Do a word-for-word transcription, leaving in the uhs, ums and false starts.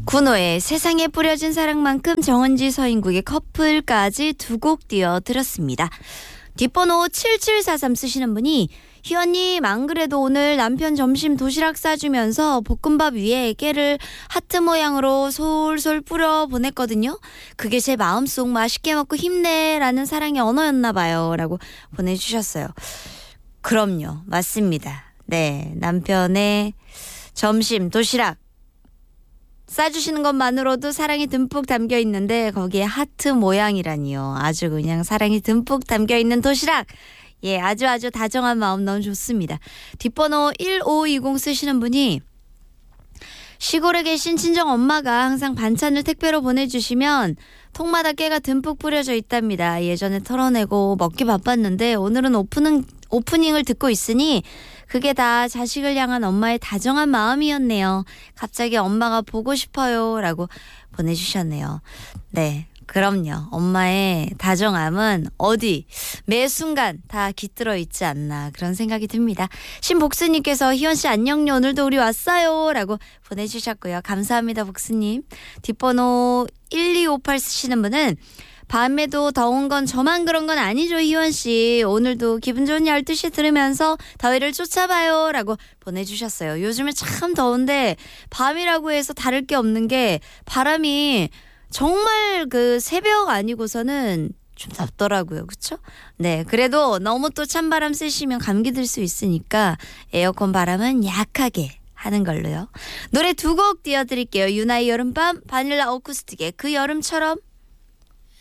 군호의 세상에 뿌려진 사랑만큼 정은지 서인국의 커플까지 두 곡 띄워드렸습니다. 뒷번호 칠칠사삼 쓰시는 분이 희원님 안 그래도 오늘 남편 점심 도시락 싸주면서 볶음밥 위에 깨를 하트 모양으로 솔솔 뿌려 보냈거든요. 그게 제 마음속 맛있게 먹고 힘내라는 사랑의 언어였나 봐요 라고 보내주셨어요. 그럼요, 맞습니다. 네, 남편의 점심 도시락 싸주시는 것만으로도 사랑이 듬뿍 담겨 있는데 거기에 하트 모양이라니요. 아주 그냥 사랑이 듬뿍 담겨 있는 도시락. 예, 아주 아주 다정한 마음 너무 좋습니다. 뒷번호 일오이공 쓰시는 분이 시골에 계신 친정 엄마가 항상 반찬을 택배로 보내주시면 통마다 깨가 듬뿍 뿌려져 있답니다. 예전에 털어내고 먹기 바빴는데 오늘은 오프닝, 오프닝을 듣고 있으니 그게 다 자식을 향한 엄마의 다정한 마음이었네요. 갑자기 엄마가 보고 싶어요 라고 보내주셨네요. 네, 그럼요. 엄마의 다정함은 어디 매 순간 다 깃들어 있지 않나 그런 생각이 듭니다. 신복수님께서 희원씨 안녕요 오늘도 우리 왔어요 라고 보내주셨고요. 감사합니다 복수님. 뒷번호 일이오팔 쓰시는 분은 밤에도 더운 건 저만 그런 건 아니죠 희원씨. 오늘도 기분 좋은 열두 시 들으면서 더위를 쫓아봐요 라고 보내주셨어요. 요즘에 참 더운데 밤이라고 해서 다를 게 없는 게 바람이 정말 그 새벽 아니고서는 좀 덥더라고요. 그렇죠? 네, 그래도 너무 또 찬바람 쐬시면 감기 들 수 있으니까 에어컨 바람은 약하게 하는 걸로요. 노래 두 곡 띄워드릴게요. 유나의 여름밤, 바닐라 어쿠스틱의 그 여름처럼.